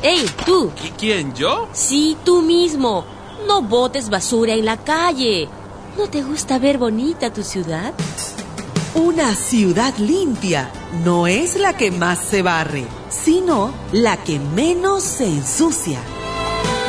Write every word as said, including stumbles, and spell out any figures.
¡Ey, tú! ¿Qui- ¿Quién, yo? Sí, tú mismo. No botes basura en la calle. ¿No te gusta ver bonita tu ciudad? Una ciudad limpia no es la que más se barre, sino la que menos se ensucia.